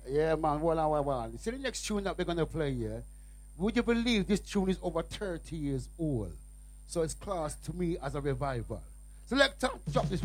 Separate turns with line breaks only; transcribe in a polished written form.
Yeah, man. Hold on. See the next tune that we're gonna play here. Would you believe this tune is over 30 years old? So it's classed to me as a revival. Select top, drop this.